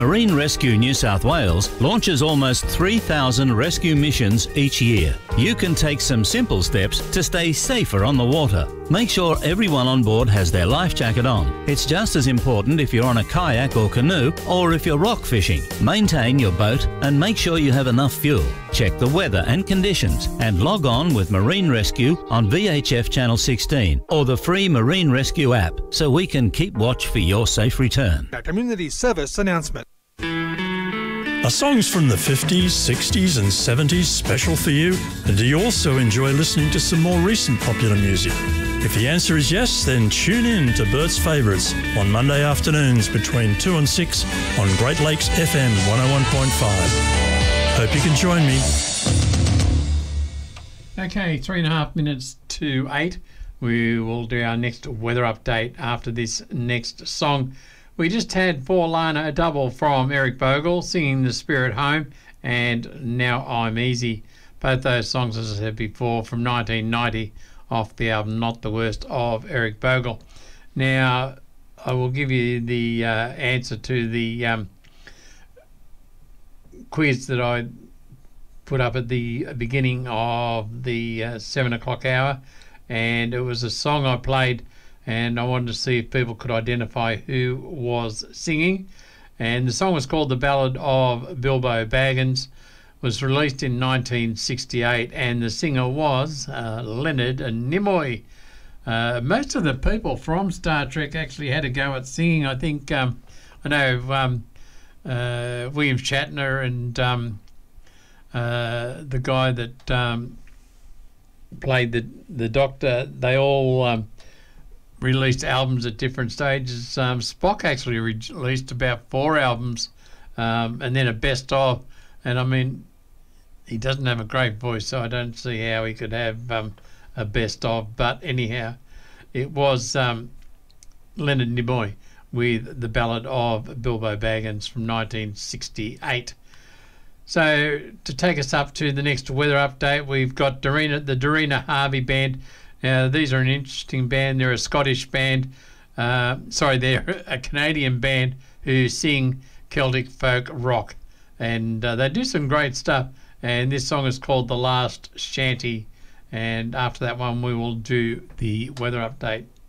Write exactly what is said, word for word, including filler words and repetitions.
Marine Rescue New South Wales launches almost three thousand rescue missions each year. You can take some simple steps to stay safer on the water. Make sure everyone on board has their life jacket on. It's just as important if you're on a kayak or canoe or if you're rock fishing. Maintain your boat and make sure you have enough fuel. Check the weather and conditions and log on with Marine Rescue on V H F Channel sixteen or the free Marine Rescue app so we can keep watch for your safe return. A community service announcement. Are songs from the fifties, sixties and seventies special for you? And do you also enjoy listening to some more recent popular music? If the answer is yes, then tune in to Bert's Favourites on Monday afternoons between two and six on Great Lakes F M one oh one point five. Hope you can join me. Okay, three and a half minutes to eight. We will do our next weather update after this next song. We just had For Lana, a double from Eric Bogle, singing The Spirit Home, and Now I'm Easy. Both those songs, as I said before, from nineteen ninety, off the album Not the Worst of Eric Bogle. Now, I will give you the uh, answer to the um, quiz that I put up at the beginning of the uh, seven o'clock hour, and it was a song I played, and I wanted to see if people could identify who was singing. And the song was called The Ballad of Bilbo Baggins, was released in nineteen sixty-eight, and the singer was uh, Leonard Nimoy. Uh, most of the people from Star Trek actually had a go at singing. I think, um, I know um, uh, William Shatner and um, uh, the guy that um, played the, the Doctor, they all um, released albums at different stages. Um, Spock actually released about four albums um, and then a best of. And I mean, he doesn't have a great voice, so I don't see how he could have um, a best of. But anyhow, it was um, Leonard Nimoy with The Ballad of Bilbo Baggins from nineteen sixty-eight. So to take us up to the next weather update, we've got Dorina, the Dorina Harvey Band. Now, these are an interesting band. They're a Scottish band. Uh, sorry, they're a Canadian band who sing Celtic folk rock. And uh, they do some great stuff. And this song is called The Last Shanty. And after that one, we will do the weather update.